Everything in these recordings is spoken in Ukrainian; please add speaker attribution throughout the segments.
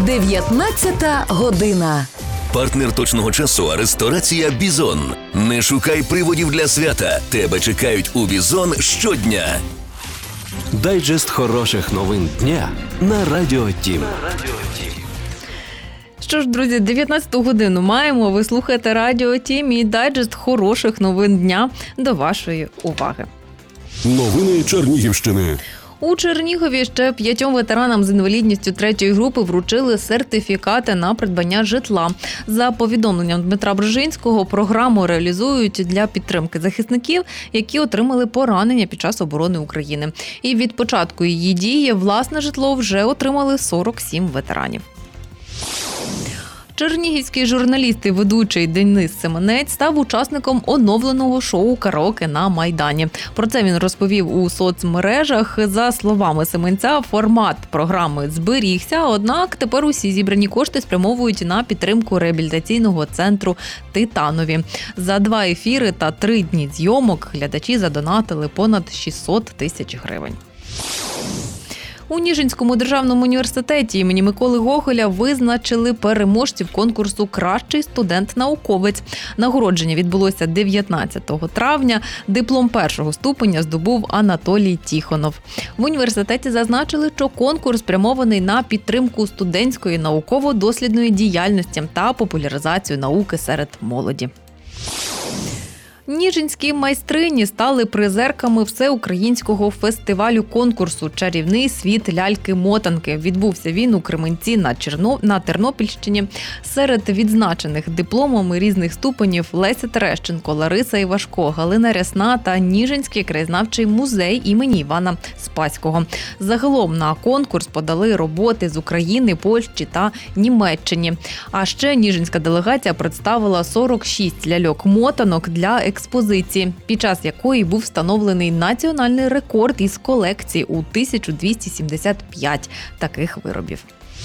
Speaker 1: 19 година.
Speaker 2: Партнер точного часу – ресторація «Бізон». Не шукай приводів для свята. Тебе чекають у «Бізон» щодня.
Speaker 3: Дайджест хороших новин дня на Радіо Тім.
Speaker 4: Що ж, друзі, 19-ту годину маємо. Ви слухаєте Радіо Тім і дайджест хороших новин дня до вашої уваги.
Speaker 5: Новини Чернігівщини.
Speaker 4: У Чернігові ще 5 ветеранам з інвалідністю 3-ї групи вручили сертифікати на придбання житла. За повідомленням Дмитра Брижинського, програму реалізують для підтримки захисників, які отримали поранення під час оборони України. І від початку її дії власне житло вже отримали 47 ветеранів. Чернігівський журналіст і ведучий Денис Семенець став учасником оновленого шоу «Караоке на Майдані». Про це він розповів у соцмережах. За словами Семенця, формат програми зберігся, однак тепер усі зібрані кошти спрямовують на підтримку реабілітаційного центру «Титанові». За 2 ефіри та 3 дні зйомок глядачі задонатили понад 600 тисяч гривень. У Ніжинському державному університеті імені Миколи Гоголя визначили переможців конкурсу «Кращий студент-науковець». Нагородження відбулося 19 травня. Диплом першого ступеня здобув Анатолій Тіхонов. В університеті зазначили, що конкурс спрямований на підтримку студентської науково-дослідної діяльності та популяризацію науки серед молоді. Ніжинські майстрині стали призерками всеукраїнського фестивалю конкурсу «Чарівний світ ляльки-мотанки». Відбувся він у Кременці на Тернопільщині. Серед відзначених дипломами різних ступенів Леся Терещенко, Лариса Івашко, Галина Рясна та Ніжинський краєзнавчий музей імені Івана Спаського. Загалом на конкурс подали роботи з України, Польщі та Німеччини. А ще ніжинська делегація представила 46 ляльок-мотанок для експозиції, під час якої був встановлений національний рекорд із колекції у 1275 таких виробів.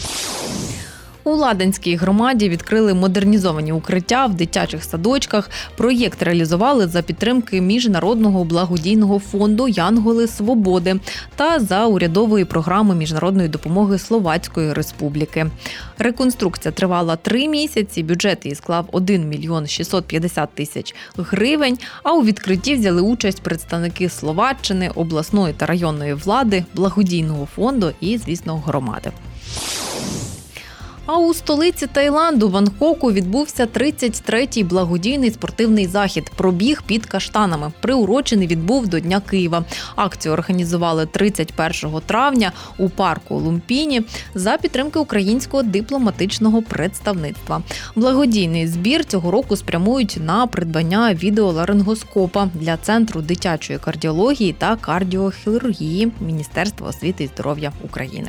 Speaker 4: У Ладанській громаді відкрили модернізовані укриття в дитячих садочках. Проєкт реалізували за підтримки Міжнародного благодійного фонду «Янголи Свободи» та за урядової програми міжнародної допомоги Словацької Республіки. Реконструкція тривала 3 місяці, бюджет її склав 1 мільйон 650 тисяч гривень, а у відкритті взяли участь представники Словаччини, обласної та районної влади, благодійного фонду і, звісно, громади. А у столиці Таїланду, Бангкоку, відбувся 33-й благодійний спортивний захід «Пробіг під каштанами». Приурочений він був до Дня Києва. Акцію організували 31 травня у парку Лумпіні за підтримки українського дипломатичного представництва. Благодійний збір цього року спрямують на придбання відеоларингоскопа для Центру дитячої кардіології та кардіохірургії Міністерства освіти і здоров'я України.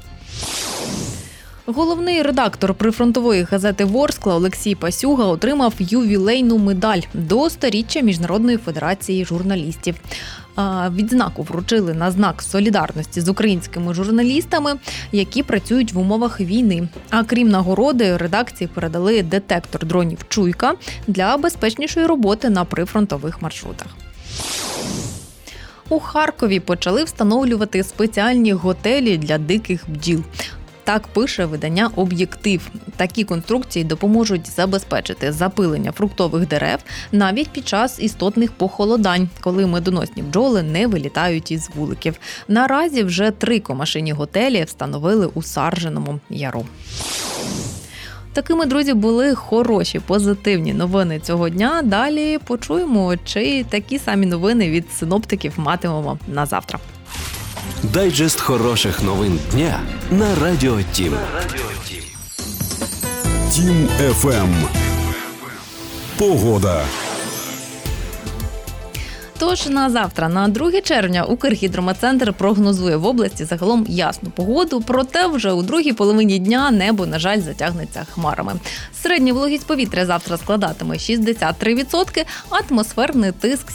Speaker 4: Головний редактор прифронтової газети «Ворскла» Олексій Пасюга отримав ювілейну медаль до 100-річчя Міжнародної федерації журналістів. Відзнаку вручили на знак солідарності з українськими журналістами, які працюють в умовах війни. А крім нагороди, редакції передали детектор дронів «Чуйка» для безпечнішої роботи на прифронтових маршрутах. У Харкові почали встановлювати спеціальні готелі для диких бджіл. Так пише видання «Об'єктив». Такі конструкції допоможуть забезпечити запилення фруктових дерев навіть під час істотних похолодань, коли медоносні бджоли не вилітають із вуликів. Наразі вже 3 комашині готелі встановили у Сарженому Яру. Такими, друзі, були хороші, позитивні новини цього дня. Далі почуємо, чи такі самі новини від синоптиків матимемо на завтра.
Speaker 3: Дайджест хороших новин дня на Радіо Тім.
Speaker 5: Тім ФМ. Погода.
Speaker 4: Тож на завтра, на 2 червня, Укргідрометцентр прогнозує в області загалом ясну погоду, проте вже у другій половині дня небо, на жаль, затягнеться хмарами. Середня вологість повітря завтра складатиме 63%, атмосферний тиск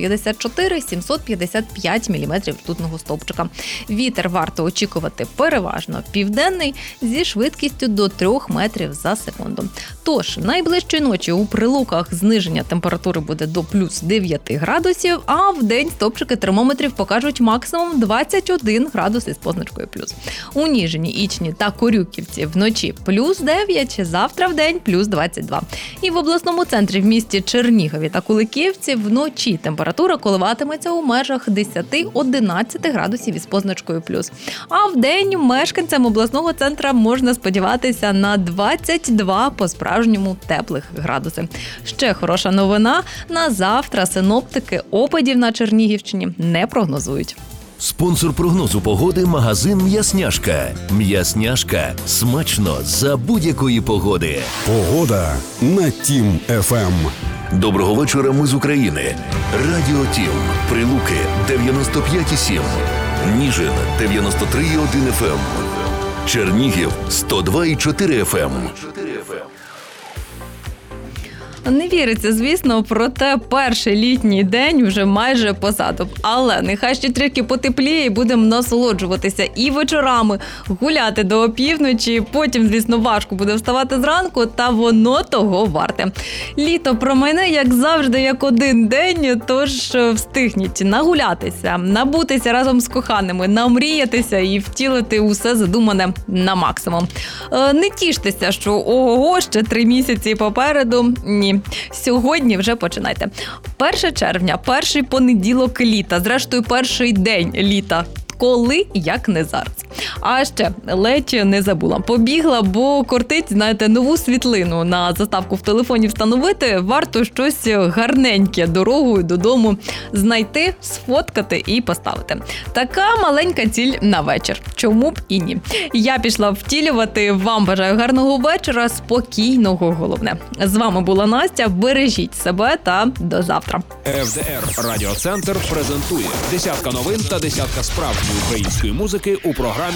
Speaker 4: 754-755 мм ртутного стовпчика. Вітер варто очікувати переважно південний зі швидкістю до 3 метрів за секунду. Тож найближчої ночі у Прилуках зниження температури буде до плюс 9 градусів, градусів, а в день стопчики термометрів покажуть максимум 21 градус із позначкою плюс. У Ніжині, Ічні та Корюківці вночі плюс 9, завтра в день плюс 22. І в обласному центрі в місті Чернігові та Куликівці вночі температура коливатиметься у межах 10-11 градусів із позначкою плюс. А в день мешканцям обласного центра можна сподіватися на 22 по-справжньому теплих градуси. Ще хороша новина – на завтра синоптики опадів на Чернігівщині не прогнозують.
Speaker 2: Спонсор прогнозу погоди – магазин «М'ясняшка». «М'ясняшка» – смачно за будь-якої погоди.
Speaker 5: Погода на Тім ФМ.
Speaker 2: Доброго вечора, ми з України. Радіо Тім. Прилуки 95,7. Ніжин 93,1 ФМ. Чернігів 102,4 ФМ.
Speaker 4: Не віриться, звісно, проте перший літній день вже майже позаду. Але нехай ще трішки потепліє і будемо насолоджуватися і вечорами, гуляти до опівночі, потім, звісно, важко буде вставати зранку, та воно того варте. Літо промайне, як завжди, як один день, тож встигніть нагулятися, набутися разом з коханими, намріятися і втілити усе задумане на максимум. Не тіштеся, що ого, ще 3 місяці попереду. Ні. Сьогодні вже починайте. 1 червня, перший понеділок літа, зрештою перший день літа. Коли, як не зараз. А ще, ледь не забула. Побігла, бо кортить, знаєте, нову світлину на заставку в телефоні встановити. Варто щось гарненьке дорогою додому знайти, сфоткати і поставити. Така маленька ціль на вечір. Чому б і ні. Я пішла втілювати. Вам бажаю гарного вечора, спокійного головне. З вами була Настя. Бережіть себе та до завтра.
Speaker 1: ФДР Радіоцентр презентує десятка новин та десятка справжньої української музики у програмі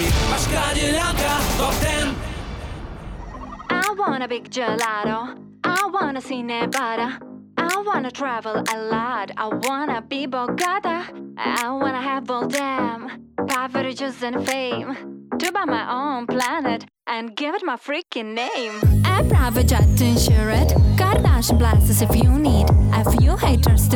Speaker 6: I want a big gelato. I wanna see Nevada. I wanna travel a lot. I wanna be Bogota. I wanna have all them privileges and fame to buy my own planet and give it my freaking name. A private jet to insure it. Kardashian blasters if you need. A few haters to